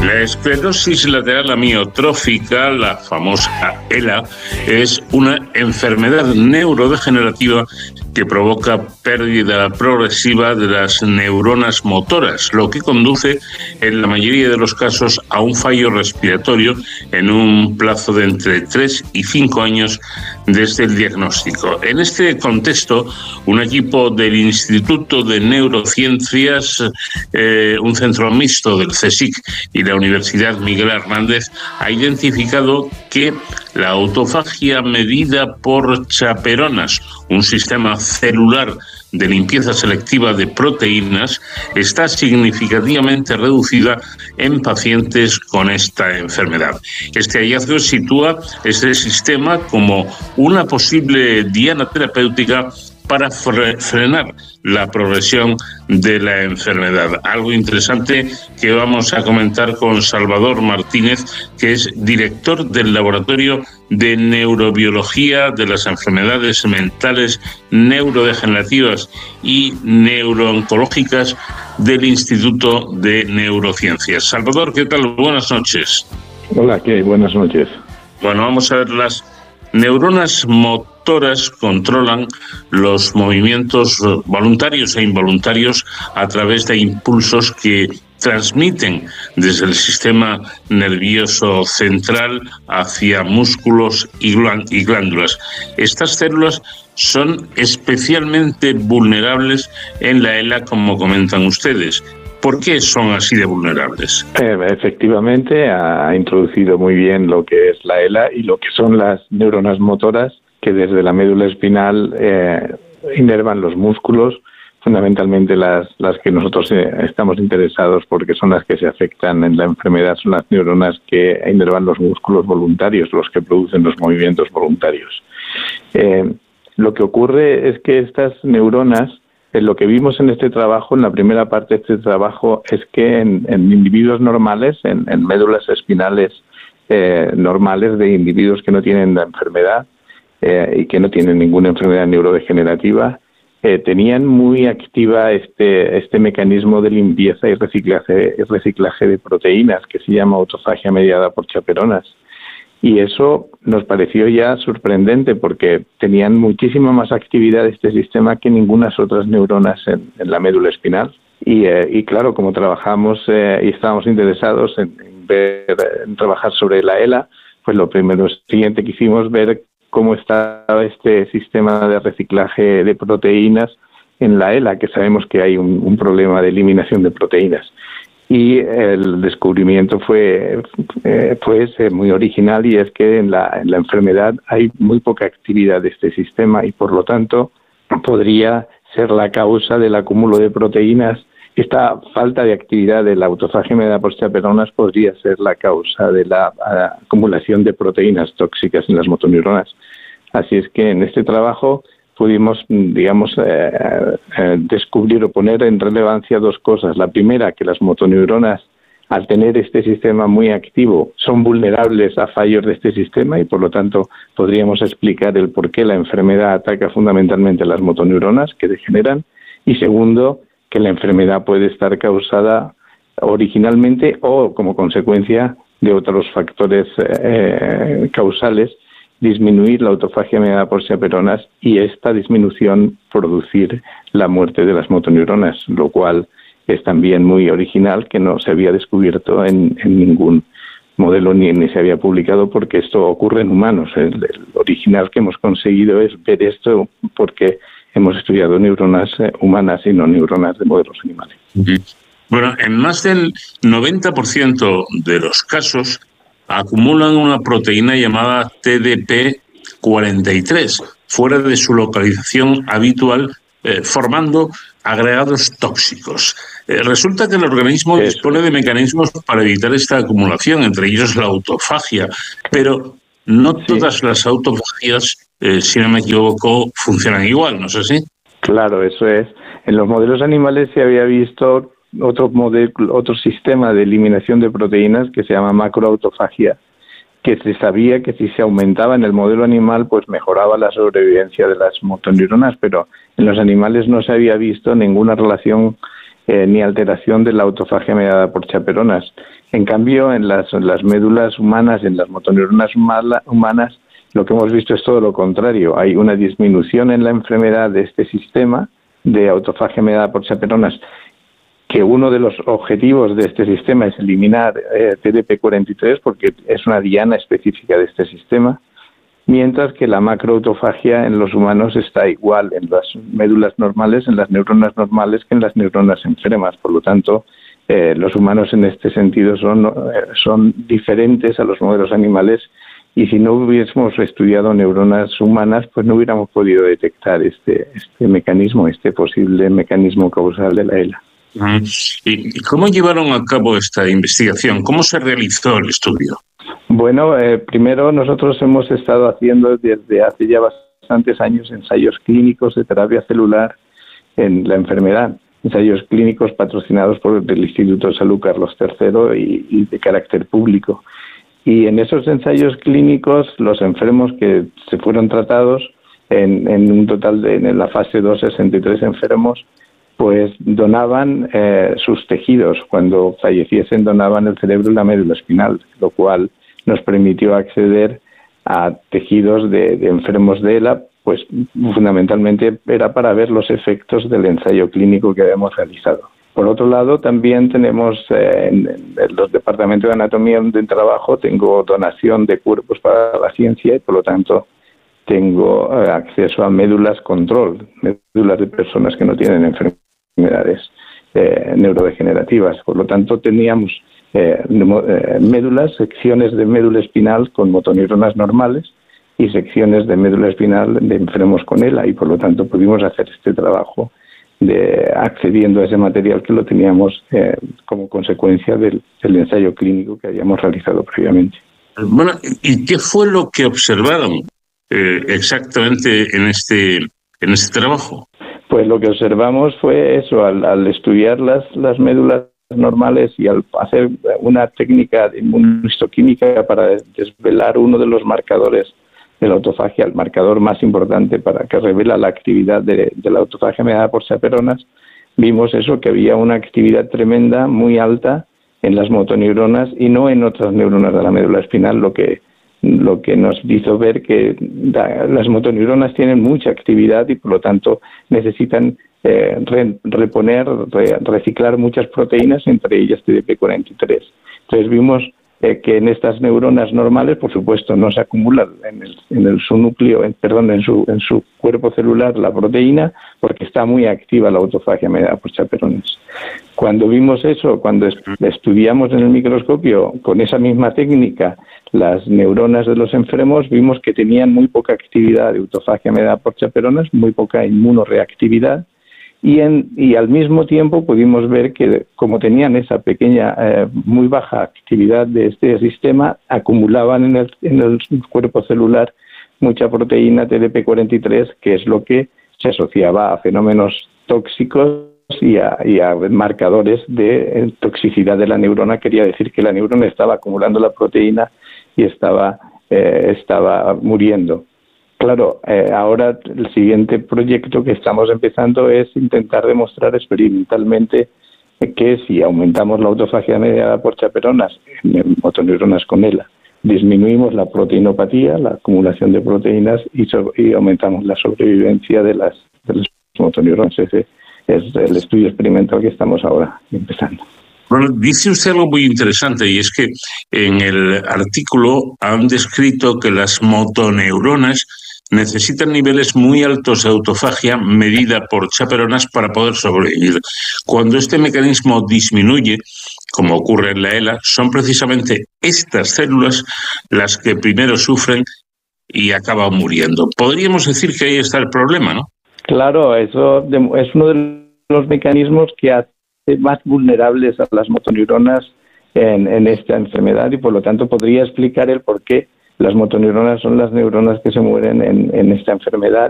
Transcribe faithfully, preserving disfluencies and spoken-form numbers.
La esclerosis lateral amiotrófica, la famosa E L A, es una enfermedad neurodegenerativa que provoca pérdida progresiva de las neuronas motoras, lo que conduce en la mayoría de los casos a un fallo respiratorio en un plazo de entre tres y cinco años desde el diagnóstico. En este contexto, un equipo del Instituto de Neurociencias, eh, un centro mixto del CSIC y la Universidad Miguel Hernández, ha identificado que la autofagia medida por chaperonas, un sistema celular de limpieza selectiva de proteínas, está significativamente reducida en pacientes con esta enfermedad. Este hallazgo sitúa este sistema como una posible diana terapéutica para fre- frenar la progresión de la enfermedad. Algo interesante que vamos a comentar con Salvador Martínez, que es director del Laboratorio de Neurobiología de las Enfermedades Mentales Neurodegenerativas y Neurooncológicas del Instituto de Neurociencias. Salvador, ¿qué tal? Buenas noches. Hola, ¿qué? Buenas noches. Bueno, vamos a ver, las neuronas motoras controlan los movimientos voluntarios e involuntarios a través de impulsos que transmiten desde el sistema nervioso central hacia músculos y glándulas. Estas células son especialmente vulnerables en la E L A, como comentan ustedes. ¿Por qué son así de vulnerables? Eh, efectivamente, ha introducido muy bien lo que es la E L A y lo que son las neuronas motoras que desde la médula espinal eh, inervan los músculos, fundamentalmente las, las que nosotros eh, estamos interesados porque son las que se afectan en la enfermedad, son las neuronas que inervan los músculos voluntarios, los que producen los movimientos voluntarios. Eh, lo que ocurre es que estas neuronas, Eh, lo que vimos en este trabajo, en la primera parte de este trabajo, es que en, en individuos normales, en, en médulas espinales eh, normales de individuos que no tienen la enfermedad eh, y que no tienen ninguna enfermedad neurodegenerativa, eh, tenían muy activa este, este mecanismo de limpieza y reciclaje, y reciclaje de proteínas que se llama autofagia mediada por chaperonas. Y eso nos pareció ya sorprendente porque tenían muchísima más actividad este sistema que ninguna otras neuronas en, en la médula espinal. Y, eh, y claro, como trabajamos eh, y estábamos interesados en, en, ver, en trabajar sobre la E L A, pues lo primero siguiente que hicimos ver cómo estaba este sistema de reciclaje de proteínas en la E L A, que sabemos que hay un, un problema de eliminación de proteínas. Y el descubrimiento fue eh, pues eh, muy original, y es que en la, en la enfermedad hay muy poca actividad de este sistema y por lo tanto podría ser la causa del acúmulo de proteínas. Esta falta de actividad de la autofagia mediada por chaperonas podría ser la causa de la a, acumulación de proteínas tóxicas en las motoneuronas. Así es que en este trabajo pudimos, digamos, eh, eh, descubrir o poner en relevancia dos cosas. La primera, que las motoneuronas, al tener este sistema muy activo, son vulnerables a fallos de este sistema y, por lo tanto, podríamos explicar el por qué la enfermedad ataca fundamentalmente a las motoneuronas que degeneran. Y segundo, que la enfermedad puede estar causada originalmente o como consecuencia de otros factores eh, causales, disminuir la autofagia mediada por chaperonas y esta disminución producir la muerte de las motoneuronas, lo cual es también muy original, que no se había descubierto en, en ningún modelo ni, ni se había publicado, porque esto ocurre en humanos. El, el original que hemos conseguido es ver esto porque hemos estudiado neuronas eh, humanas y no neuronas de modelos animales. Bueno, en más del noventa por ciento de los casos acumulan una proteína llamada T D P cuarenta y tres, fuera de su localización habitual, eh, formando agregados tóxicos. Eh, resulta que el organismo Eso. dispone de mecanismos para evitar esta acumulación, entre ellos la autofagia, pero no sí. todas las autofagias, eh, si no me equivoco, funcionan igual, ¿no es así? Claro, eso es. En los modelos animales se había visto otro modelo, otro sistema de eliminación de proteínas que se llama macroautofagia, que se sabía que si se aumentaba en el modelo animal, pues mejoraba la sobrevivencia de las motoneuronas, pero en los animales no se había visto ninguna relación eh, ni alteración de la autofagia mediada por chaperonas. En cambio, en las, en las médulas humanas, en las motoneuronas humana, humanas, lo que hemos visto es todo lo contrario. Hay una disminución en la enfermedad de este sistema de autofagia mediada por chaperonas, que uno de los objetivos de este sistema es eliminar eh, T D P cuarenta y tres porque es una diana específica de este sistema, mientras que la macroautofagia en los humanos está igual en las médulas normales, en las neuronas normales, que en las neuronas enfermas. Por lo tanto, eh, los humanos en este sentido son, eh, son diferentes a los modelos animales, y si no hubiésemos estudiado neuronas humanas, pues no hubiéramos podido detectar este, este mecanismo, este posible mecanismo causal de la E L A. ¿Y cómo llevaron a cabo esta investigación? ¿Cómo se realizó el estudio? Bueno, eh, primero nosotros hemos estado haciendo desde hace ya bastantes años ensayos clínicos de terapia celular en la enfermedad, ensayos clínicos patrocinados por el Instituto de Salud Carlos tercero y, y de carácter público. Y en esos ensayos clínicos, los enfermos que se fueron tratados, en, en un total de, en la fase dos, sesenta y tres enfermos, pues donaban eh, sus tejidos. Cuando falleciesen donaban el cerebro y la médula espinal, lo cual nos permitió acceder a tejidos de, de enfermos de E L A, pues fundamentalmente era para ver los efectos del ensayo clínico que habíamos realizado. Por otro lado, también tenemos eh, en, en los departamentos de anatomía donde trabajo, tengo donación de cuerpos para la ciencia y por lo tanto tengo eh, acceso a médulas control, médulas de personas que no tienen enfermedades eh, neurodegenerativas. Por lo tanto, teníamos eh, eh, médulas, secciones de médula espinal con motoneuronas normales y secciones de médula espinal de enfermos con E L A, y por lo tanto pudimos hacer este trabajo de accediendo a ese material que lo teníamos eh, como consecuencia del, del ensayo clínico que habíamos realizado previamente. Bueno, ¿y qué fue lo que observaron eh, exactamente en este en este trabajo? Pues lo que observamos fue eso, al, al estudiar las, las médulas normales y al hacer una técnica de inmunohistoquímica para desvelar uno de los marcadores de la autofagia, el marcador más importante para que revela la actividad de, de la autofagia mediada por chaperonas, vimos eso, que había una actividad tremenda, muy alta en las motoneuronas y no en otras neuronas de la médula espinal, lo que, lo que nos hizo ver que da, las motoneuronas tienen mucha actividad y por lo tanto necesitan eh, re, reponer, re, reciclar muchas proteínas, entre ellas T D P cuarenta y tres. Entonces vimos Eh, que en estas neuronas normales, por supuesto, no se acumula en, el, en el, su núcleo, en, perdón, en su, en su cuerpo celular la proteína, porque está muy activa la autofagia mediada por chaperonas. Cuando vimos eso, cuando est estudiamos en el microscopio con esa misma técnica las neuronas de los enfermos, vimos que tenían muy poca actividad de autofagia mediada por chaperonas, muy poca inmunoreactividad, Y, en, y al mismo tiempo pudimos ver que como tenían esa pequeña, eh, muy baja actividad de este sistema, acumulaban en el, en el cuerpo celular mucha proteína T D P cuarenta y tres, que es lo que se asociaba a fenómenos tóxicos y a, y a marcadores de toxicidad de la neurona. Quería decir que la neurona estaba acumulando la proteína y estaba, eh, estaba muriendo. Claro, eh, ahora el siguiente proyecto que estamos empezando es intentar demostrar experimentalmente que si aumentamos la autofagia mediada por chaperonas en motoneuronas con E L A, disminuimos la proteinopatía, la acumulación de proteínas y, so y aumentamos la sobrevivencia de las, de las motoneuronas. Ese es el estudio experimental que estamos ahora empezando. Bueno, dice usted algo muy interesante, y es que en el artículo han descrito que las motoneuronas necesitan niveles muy altos de autofagia medida por chaperonas para poder sobrevivir. Cuando este mecanismo disminuye, como ocurre en la E L A, son precisamente estas células las que primero sufren y acaban muriendo. Podríamos decir que ahí está el problema, ¿no? Claro, eso es uno de los mecanismos que hace más vulnerables a las motoneuronas en, en esta enfermedad, y por lo tanto podría explicar el por qué las motoneuronas son las neuronas que se mueren en, en esta enfermedad